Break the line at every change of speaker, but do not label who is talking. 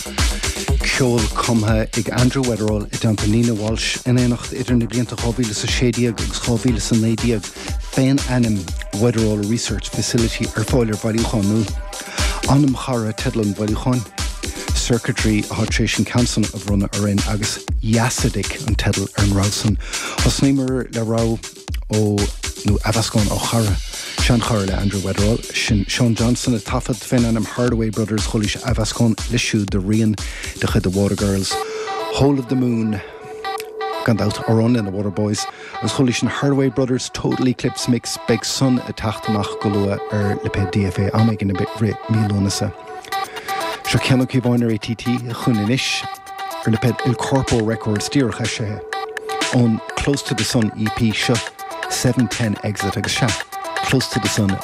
Ceol cumtha ag Andrew Weatherall I dampa Nina Walsh in éanacht idir na blianta 2016 agus 2019 féin anam Weatherall Research Facility fáilir bailúchanú. Anam chara tedlan bailúchan. Circuitry Hydration Canson of runna arin agus Yasidic an tedal an Rawson. Os nímar le rá ó nó Avascon ó chara. Sean chara le Andrew Weatherall. Sean Johnson a tafad fin anam Hardaway Brothers cholis Avascon lisú de rian de chud the Water Girls. Whole of the Moon gand out Aron and the Water Boys. As cholis Hardaway Brothers Total Eclipse mix big sun a tachtamach golua le pe DFA amig in a bit mílónasa. Seo ceann cíbháinar ATT chun le ped Il Corpo Records díorcha sé on Close to the Sun EP seo 710 exit agus se Close to the Sun